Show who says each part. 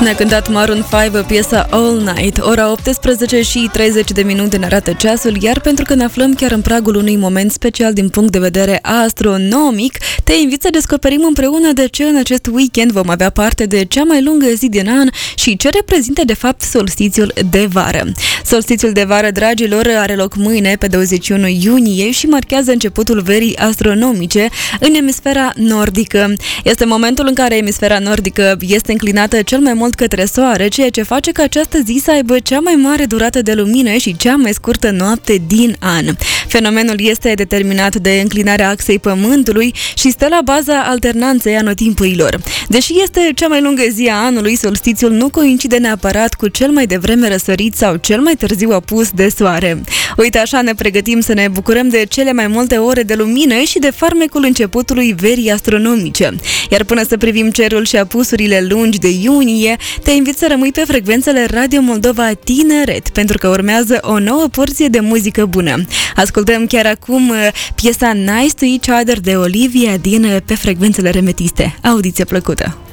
Speaker 1: Ne-a cântat Maroon 5 piesa All Night. Ora 18 și 30 de minute ne arată ceasul, iar pentru că ne aflăm chiar în pragul unui moment special din punct de vedere astronomic, te invit să descoperim împreună de ce în acest weekend vom avea parte de cea mai lungă zi din an și ce reprezintă de fapt solstițiul de vară. Solstițiul de vară, dragilor, are loc mâine pe 21 iunie și marchează începutul verii astronomice în emisfera nordică. Este momentul în care emisfera nordică este înclinată cel mai mult către soare, ceea ce face ca această zi să aibă cea mai mare durată de lumină și cea mai scurtă noapte din an. Fenomenul este determinat de înclinarea axei Pământului și stă la baza alternanței anotimpurilor. Deși este cea mai lungă zi a anului, solstițiul nu coincide neapărat cu cel mai devreme răsărit sau cel mai târziu apus de soare. Uite, așa ne pregătim să ne bucurăm de cele mai multe ore de lumină și de farmecul începutului verii astronomice. Iar până să privim cerul și apusurile lungi de iunie, te invit să rămâi pe frecvențele Radio Moldova Tineret, pentru că urmează o nouă porție de muzică bună. Ascultăm chiar acum piesa Nice to Each Other de Olivia din Pe Frecvențele Remetiste. Audiție plăcută!